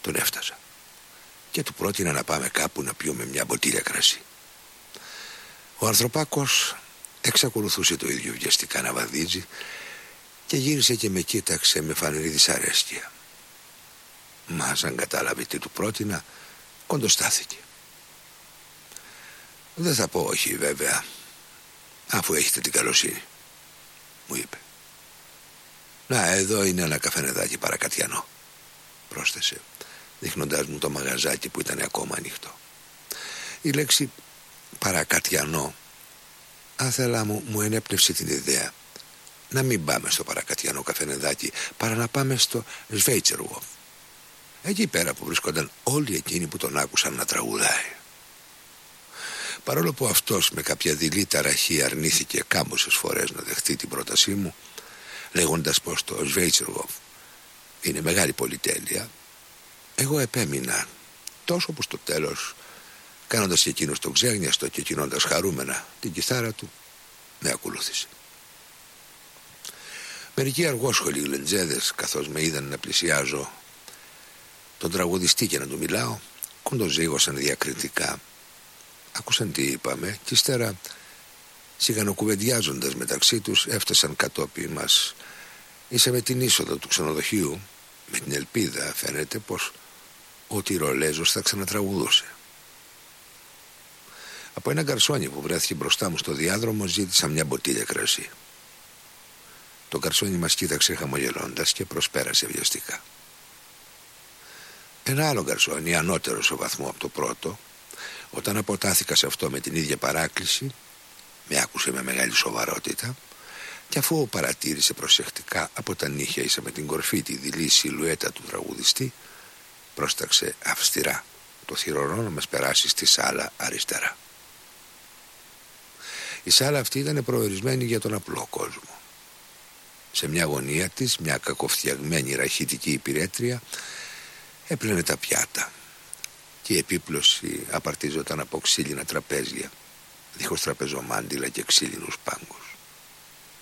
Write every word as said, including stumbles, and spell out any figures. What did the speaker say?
Τον έφτασα και του πρότεινα να πάμε κάπου να πιούμε μια μποτήλια κρασί. Ο Ανθρωπάκος εξακολουθούσε το ίδιο βιαστικά να βαδίζει και γύρισε και με κοίταξε με φανερή δυσαρέσκεια. Μα σαν κατάλαβε τι του πρότεινα, κοντοστάθηκε. «Δεν θα πω όχι βέβαια, αφού έχετε την καλοσύνη», μου είπε. «Να, εδώ είναι ένα καφενεδάκι παρακατιανό», πρόσθεσε, δείχνοντας μου το μαγαζάκι που ήταν ακόμα ανοιχτό. Η λέξη παρακατιανό, άθελα μου, μου ενέπνευσε την ιδέα να μην πάμε στο παρακατιανό καφενεδάκι, παρά να πάμε στο Σβέιτσερουοφ, εκεί πέρα που βρίσκονταν όλοι εκείνοι που τον άκουσαν να τραγουδάει. Παρόλο που αυτός με κάποια δειλή ταραχή αρνήθηκε κάμποσες φορές να δεχτεί την πρότασή μου, λέγοντας πως το Σβέιτσερουοφ είναι μεγάλη πολυτέλεια, εγώ επέμεινα, τόσο που στο τέλος, κάνοντας και εκείνος το ξέγνιαστο και κινώντας χαρούμενα την κιθάρα του, με ακολούθησε. Μερικοί αργόσχολοι γλεντζέδες, καθώς με είδαν να πλησιάζω τον τραγουδιστή και να του μιλάω, κοντοζήγωσαν διακριτικά. Άκουσαν τι είπαμε και ύστερα, σιγανοκουβεντιάζοντας μεταξύ τους, έφτασαν κατόπιν μας. Ίσα με την είσοδο του ξενοδοχείου, με την ελπίδα φαίνεται πως ο Τυρολέζος θα ξανατραγουδούσε. Από ένα γκαρσόνι που βρέθηκε μπροστά μου στο διάδρομο ζήτησα μια μποτήλια κρασί. Το γκαρσόνι μας κοίταξε χαμογελώντας και προσπέρασε βιαστικά. Ένα άλλο γκαρσόνι, ανώτερο σε βαθμό από το πρώτο, όταν αποτάθηκα σε αυτό με την ίδια παράκληση, με άκουσε με μεγάλη σοβαρότητα και αφού παρατήρησε προσεκτικά από τα νύχια ίσα με την κορφή τη δειλή σιλουέτα του τραγουδιστή, πρόσταξε αυστηρά το θυρωρό να μας περάσει στη σάλα αριστερά. Η σάλα αυτή ήταν προορισμένη για τον απλό κόσμο. Σε μια γωνία της, μια κακοφτιαγμένη ραχιτική υπηρέτρια έπλαινε τα πιάτα και η επίπλωση απαρτίζονταν από ξύλινα τραπέζια, δίχως τραπεζομάντιλα και ξύλινους πάγκους.